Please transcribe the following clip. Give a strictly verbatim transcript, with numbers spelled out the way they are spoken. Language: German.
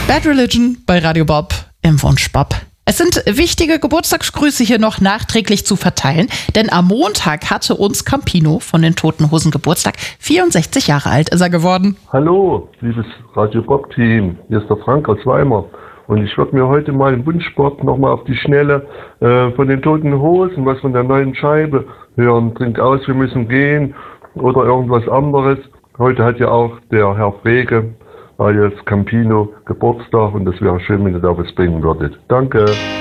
Bad Religion bei Radio Bob im Wunschbob. Es sind wichtige Geburtstagsgrüße hier noch nachträglich zu verteilen, denn am Montag hatte uns Campino von den Toten Hosen Geburtstag. vierundsechzig Jahre alt ist er geworden. Hallo, liebes Radio Bob Team, hier ist der Frank aus Weimar. Und ich würde mir heute mal im Wunschbob nochmal auf die Schnelle äh, von den Toten Hosen, was von der neuen Scheibe hören. Trink aus, wir müssen gehen oder irgendwas anderes. Heute hat ja auch der Herr Frege alias Campino Geburtstag und das wäre schön, wenn ihr da was bringen würdet. Danke.